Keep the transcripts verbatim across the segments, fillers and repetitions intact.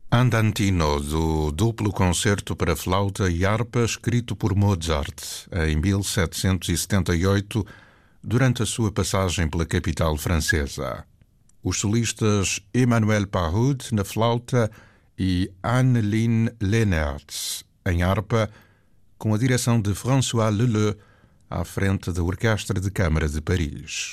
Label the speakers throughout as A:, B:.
A: Andantino, do duplo concerto para flauta e harpa escrito por Mozart em mil setecentos e setenta e oito, durante a sua passagem pela capital francesa. Os solistas Emmanuel Pahud na flauta e Anneline Leenaerts em harpa, com a direção de François Leleu à frente da Orquestra de Câmara de Paris.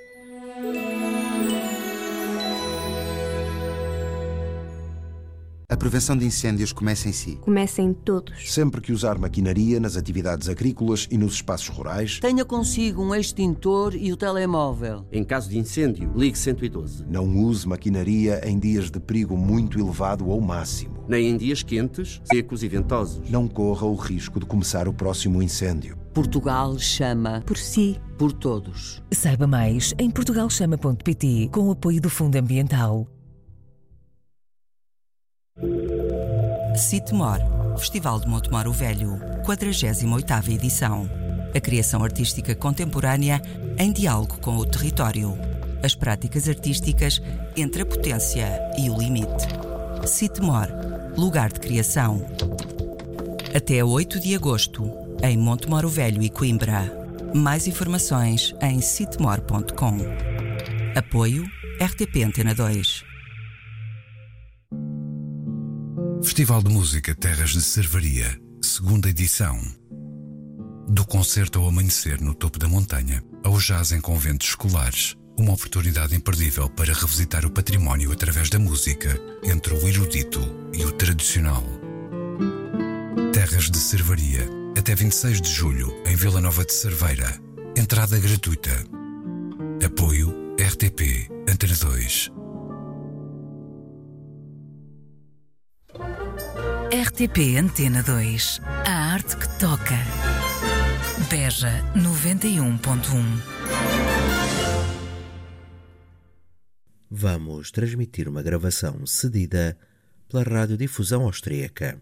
B: A prevenção de incêndios começa em si.
C: Começa em todos.
D: Sempre que usar maquinaria nas atividades agrícolas e nos espaços rurais,
E: tenha consigo um extintor e o telemóvel.
F: Em caso de incêndio, ligue cento e doze.
D: não use maquinaria em dias de perigo muito elevado ou máximo.
F: Nem em dias quentes, secos e ventosos.
D: Não corra o risco de começar o próximo incêndio.
E: Portugal chama
C: Por si.
E: por todos.
G: Saiba mais em portugal chama ponto pt, com o apoio do Fundo Ambiental.
H: Citemor, Festival de Montemor o Velho, quadragésima oitava edição. A criação artística contemporânea em diálogo com o território. As práticas artísticas entre a potência e o limite. Citemor, lugar de criação. Até oito de agosto, em Montemor o Velho e Coimbra. Mais informações em citemor ponto com. Apoio R T P Antena dois.
I: Festival de Música Terras de Servaria, segunda edição. Do concerto ao amanhecer no topo da montanha, ao jazz em conventos escolares, uma oportunidade imperdível para revisitar o património através da música, entre o erudito e o tradicional. Terras de Servaria, até vinte e seis de julho, em Vila Nova de Cerveira. Entrada gratuita. Apoio R T P Antena dois.
G: R T P Antena dois. A arte que toca. Beja noventa e um ponto um.
J: Vamos transmitir uma gravação cedida pela Radiodifusão Austríaca.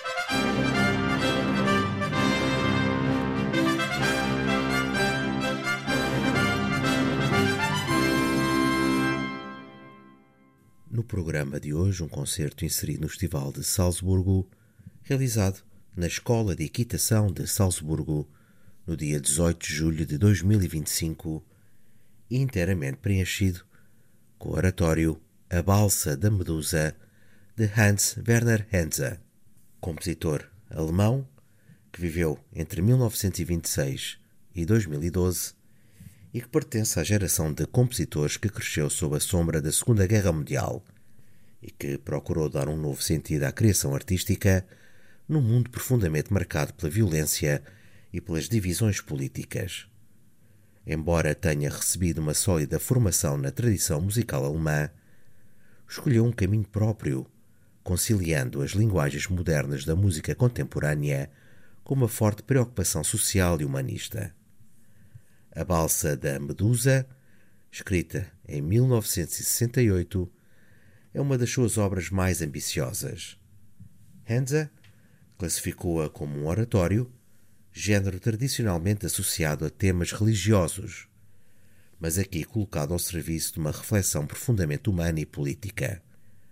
J: No programa de hoje, um concerto inserido no Festival de Salzburgo, realizado na Escola de Equitação de Salzburgo, no dia dezoito de julho de dois mil e vinte e cinco, e inteiramente preenchido com o oratório A Balsa da Medusa, de Hans Werner Henze, compositor alemão que viveu entre mil novecentos e vinte e seis e dois mil e doze e que pertence à geração de compositores que cresceu sob a sombra da Segunda Guerra Mundial e que procurou dar um novo sentido à criação artística num mundo profundamente marcado pela violência e pelas divisões políticas. Embora tenha recebido uma sólida formação na tradição musical alemã, escolheu um caminho próprio, conciliando as linguagens modernas da música contemporânea com uma forte preocupação social e humanista. A Balsa da Medusa, escrita em mil novecentos e sessenta e oito, é uma das suas obras mais ambiciosas. Henze classificou-a como um oratório, género tradicionalmente associado a temas religiosos, mas aqui colocado ao serviço de uma reflexão profundamente humana e política.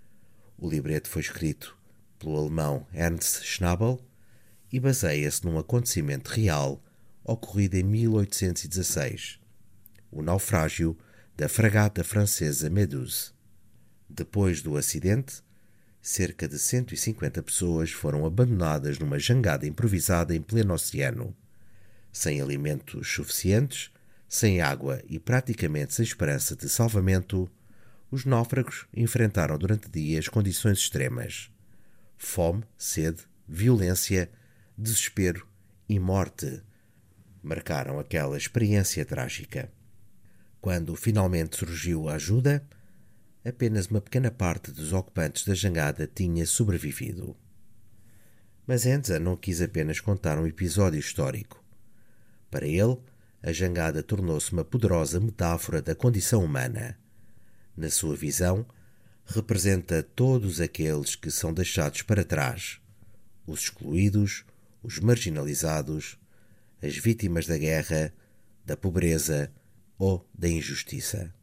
J: O libreto foi escrito pelo alemão Ernst Schnabel e baseia-se num acontecimento real ocorrido em mil oitocentos e dezasseis, o naufrágio da fragata francesa Méduse. Depois do acidente, cerca de cento e cinquenta pessoas foram abandonadas numa jangada improvisada em pleno oceano. Sem alimentos suficientes, sem água e praticamente sem esperança de salvamento, os náufragos enfrentaram durante dias condições extremas. Fome, sede, violência, desespero e morte marcaram aquela experiência trágica. Quando finalmente surgiu a ajuda, apenas uma pequena parte dos ocupantes da jangada tinha sobrevivido. Mas Henze não quis apenas contar um episódio histórico. Para ele, a jangada tornou-se uma poderosa metáfora da condição humana. Na sua visão, representa todos aqueles que são deixados para trás, os excluídos, os marginalizados, as vítimas da guerra, da pobreza ou da injustiça.